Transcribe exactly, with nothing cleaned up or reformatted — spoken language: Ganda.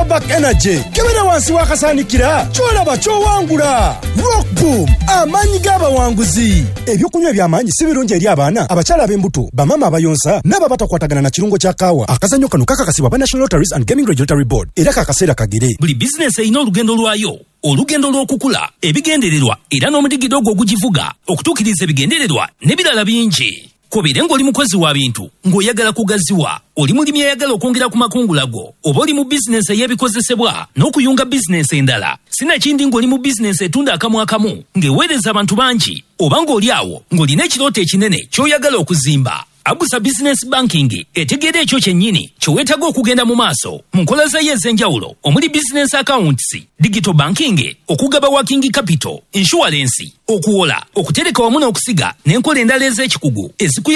Powerback Energy kebera wansi wakasanikira kyolaba kyowangula. Rock Boom amanyi g'abawanguzi. Ebyokunywa by'amanyi si birungi eri abaana abakyala ab'embuto bamama abayonsa n'aba batakwatagana na kirungo kya kaawa. Akazannyo kano kakakasibwa ba National Lotteries and Gaming Regulatory Board era kakaseera kagere. Buli business erina olugendo lwayo, olugendo lw'okukula, ebigendererwa era n'omudigido ogwo ogugivuga okutuukiriza ebigendererwa n'ebirala bingi. Kobere ng'oli mukozi wa bintu ng'oyagala kugaziwa, oli mulimi ayagala okwongera ku makungula go, oba oli mu bizinesi ey'ebikozesebwa n'okuyunga bizinesi endala. Sinakindi ng'oli mu bizinesi etunda akamu akamu ng'eweereza abantu bangi, oba ng'oli awo ng'olina ekirooto ekinene ky'oyagala okuzimba. Abusa Business Banking etegeera ekyo kyennyini kyeweetaga okugenda mu maaso mu nkola zayo ez'enjawulo omuli business accounts, digital banking, okugaba working capital, insurance, okuwola, okutereka wamu n'okusiga n'enkola endala ez'ekikugu ezikuya